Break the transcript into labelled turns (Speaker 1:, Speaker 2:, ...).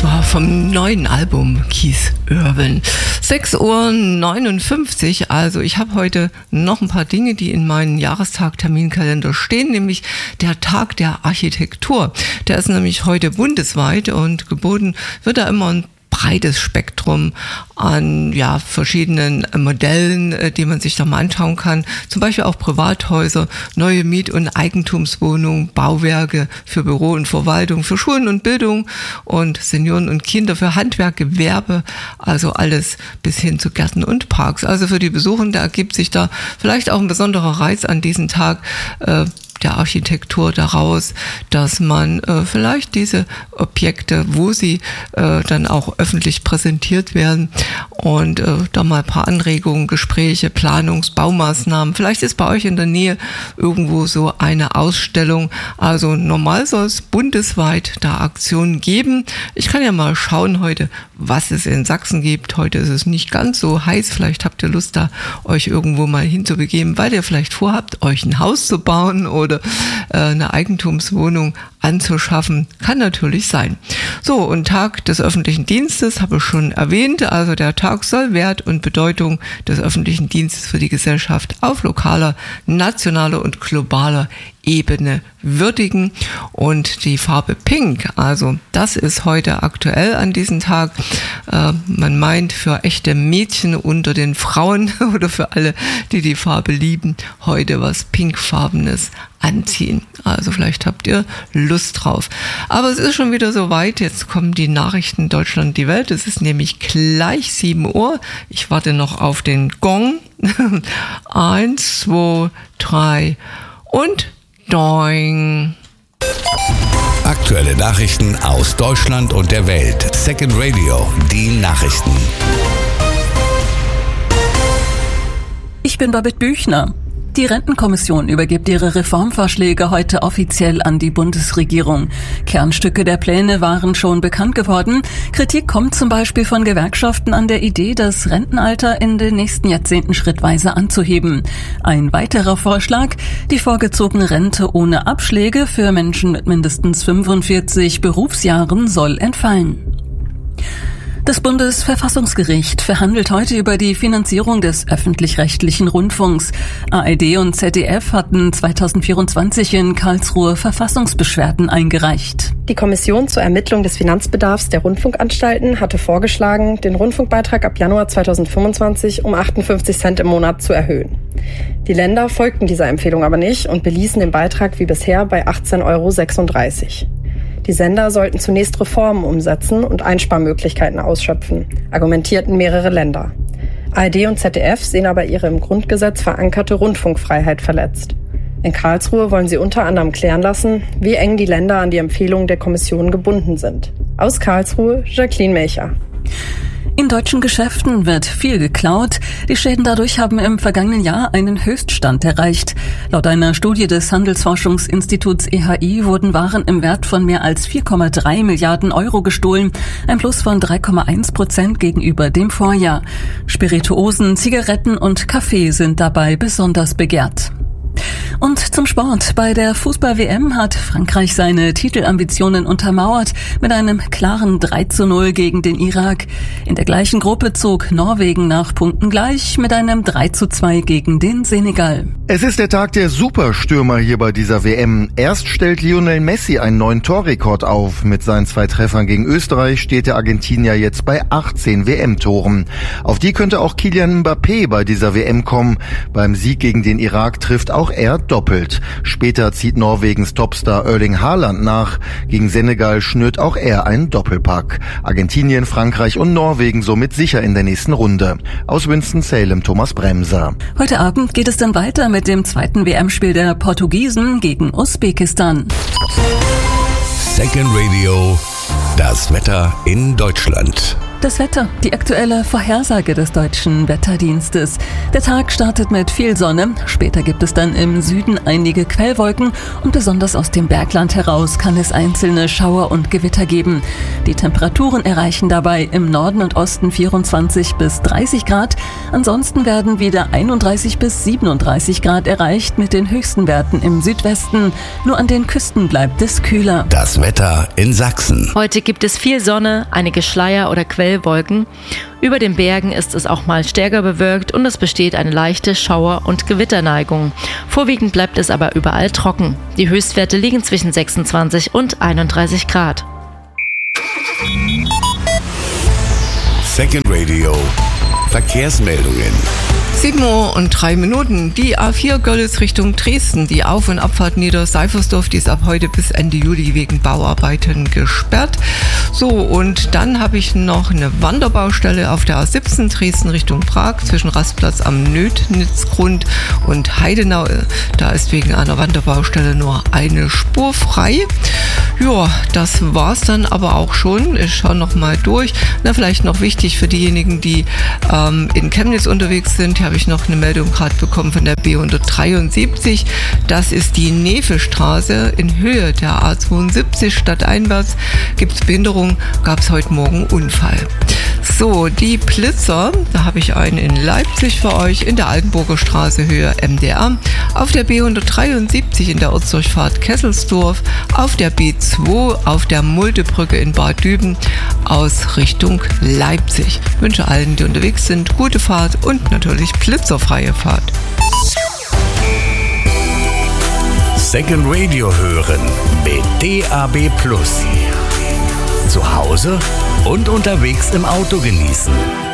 Speaker 1: war vom neuen Album Keith Urban. 6:59 Uhr, also ich habe heute noch ein paar Dinge, die in meinem Jahrestag-Terminkalender stehen, nämlich der Tag der Architektur. Der ist nämlich heute bundesweit und geboten wird da immer ein breites Spektrum an verschiedenen Modellen, die man sich da mal anschauen kann. Zum Beispiel auch Privathäuser, neue Miet- und Eigentumswohnungen, Bauwerke für Büro und Verwaltung, für Schulen und Bildung und Senioren und Kinder, für Handwerk, Gewerbe, also alles bis hin zu Gärten und Parks. Also für die Besuchenden ergibt sich da vielleicht auch ein besonderer Reiz an diesem Tag der Architektur daraus, dass man vielleicht diese Objekte, wo sie dann auch öffentlich präsentiert werden und da mal ein paar Anregungen, Gespräche, Baumaßnahmen. Vielleicht ist bei euch in der Nähe irgendwo so eine Ausstellung. Also normal soll es bundesweit da Aktionen geben. Ich kann ja mal schauen heute, was es in Sachsen gibt. Heute ist es nicht ganz so heiß. Vielleicht habt ihr Lust, da euch irgendwo mal hinzubegeben, weil ihr vielleicht vorhabt, euch ein Haus zu bauen oder eine Eigentumswohnung anzuschaffen. Kann natürlich sein. So, und Tag des öffentlichen Dienstes habe ich schon erwähnt. Also der Tag soll Wert und Bedeutung des öffentlichen Dienstes für die Gesellschaft auf lokaler, nationaler und globaler Ebene würdigen. Und die Farbe Pink, also das ist heute aktuell an diesem Tag. Man meint für echte Mädchen unter den Frauen oder für alle, die die Farbe lieben, heute was Pinkfarbenes anziehen. Also vielleicht habt ihr Lust drauf. Aber es ist schon wieder soweit. Jetzt kommen die Nachrichten Deutschland, die Welt. Es ist nämlich gleich 7 Uhr. Ich warte noch auf den Gong. 1, 2, 3 und Doing.
Speaker 2: Aktuelle Nachrichten aus Deutschland und der Welt. Second Radio, die Nachrichten.
Speaker 3: Ich bin Babette Büchner. Die Rentenkommission übergibt ihre Reformvorschläge heute offiziell an die Bundesregierung. Kernstücke der Pläne waren schon bekannt geworden. Kritik kommt zum Beispiel von Gewerkschaften an der Idee, das Rentenalter in den nächsten Jahrzehnten schrittweise anzuheben. Ein weiterer Vorschlag, die vorgezogene Rente ohne Abschläge für Menschen mit mindestens 45 Berufsjahren soll entfallen. Das Bundesverfassungsgericht verhandelt heute über die Finanzierung des öffentlich-rechtlichen Rundfunks. ARD und ZDF hatten 2024 in Karlsruhe Verfassungsbeschwerden eingereicht.
Speaker 4: Die Kommission zur Ermittlung des Finanzbedarfs der Rundfunkanstalten hatte vorgeschlagen, den Rundfunkbeitrag ab Januar 2025 um 58 Cent im Monat zu erhöhen. Die Länder folgten dieser Empfehlung aber nicht und beließen den Beitrag wie bisher bei 18,36 €. Die Sender sollten zunächst Reformen umsetzen und Einsparmöglichkeiten ausschöpfen, argumentierten mehrere Länder. ARD und ZDF sehen aber ihre im Grundgesetz verankerte Rundfunkfreiheit verletzt. In Karlsruhe wollen sie unter anderem klären lassen, wie eng die Länder an die Empfehlungen der Kommission gebunden sind. Aus Karlsruhe, Jacqueline Melcher.
Speaker 3: In deutschen Geschäften wird viel geklaut. Die Schäden dadurch haben im vergangenen Jahr einen Höchststand erreicht. Laut einer Studie des Handelsforschungsinstituts EHI wurden Waren im Wert von mehr als 4,3 Milliarden € gestohlen, ein Plus von 3,1% gegenüber dem Vorjahr. Spirituosen, Zigaretten und Kaffee sind dabei besonders begehrt. Und zum Sport. Bei der Fußball-WM hat Frankreich seine Titelambitionen untermauert mit einem klaren 3:0 gegen den Irak. In der gleichen Gruppe zog Norwegen nach Punkten gleich mit einem 3:2 gegen den Senegal.
Speaker 5: Es ist der Tag der Superstürmer hier bei dieser WM. Erst stellt Lionel Messi einen neuen Torrekord auf. Mit seinen 2 Treffern gegen Österreich steht der Argentinier jetzt bei 18 WM-Toren. Auf die könnte auch Kylian Mbappé bei dieser WM kommen. Beim Sieg gegen den Irak trifft auch er doppelt. Später zieht Norwegens Topstar Erling Haaland nach. Gegen Senegal schnürt auch er einen Doppelpack. Argentinien, Frankreich und Norwegen somit sicher in der nächsten Runde. Aus Winston-Salem, Thomas Bremser.
Speaker 3: Heute Abend geht es dann weiter mit dem zweiten WM-Spiel der Portugiesen gegen Usbekistan.
Speaker 2: Second Radio, das Wetter in Deutschland.
Speaker 3: Das Wetter, die aktuelle Vorhersage des Deutschen Wetterdienstes. Der Tag startet mit viel Sonne, später gibt es dann im Süden einige Quellwolken und besonders aus dem Bergland heraus kann es einzelne Schauer und Gewitter geben. Die Temperaturen erreichen dabei im Norden und Osten 24 bis 30 Grad, ansonsten werden wieder 31 bis 37 Grad erreicht mit den höchsten Werten im Südwesten. Nur an den Küsten bleibt es kühler.
Speaker 2: Das Wetter in Sachsen.
Speaker 6: Heute gibt es viel Sonne, einige Schleier oder Quellwolken. Über den Bergen ist es auch mal stärker bewölkt und es besteht eine leichte Schauer- und Gewitterneigung. Vorwiegend bleibt es aber überall trocken. Die Höchstwerte liegen zwischen 26 und 31 Grad.
Speaker 2: Second Radio Verkehrsmeldungen.
Speaker 1: 7:03 Uhr. Die A4 Görlitz Richtung Dresden. Die Auf- und Abfahrt Nieder-Seifersdorf, die ist ab heute bis Ende Juli wegen Bauarbeiten gesperrt. So, und dann habe ich noch eine Wanderbaustelle auf der A17 Dresden Richtung Prag zwischen Rastplatz am Nödnitzgrund und Heidenau. Da ist wegen einer Wanderbaustelle nur eine Spur frei. Ja, das war's dann aber auch schon. Ich schaue noch mal durch. Na, vielleicht noch wichtig für diejenigen, die in Chemnitz unterwegs sind. Hier habe ich noch eine Meldung gerade bekommen von der B173. Das ist die Nevestraße in Höhe der A72 stadteinwärts. Gibt es Behinderung, gab es heute Morgen Unfall. So, die Blitzer, da habe ich einen in Leipzig für euch, in der Altenburger Straße Höhe MDR, auf der B173 in der Ortsdurchfahrt Kesselsdorf, auf der B2 auf der Muldebrücke in Bad Düben aus Richtung Leipzig. Ich wünsche allen, die unterwegs sind, gute Fahrt und natürlich blitzerfreie Fahrt.
Speaker 2: Second Radio hören mit DAB+. Zu Hause und unterwegs im Auto genießen.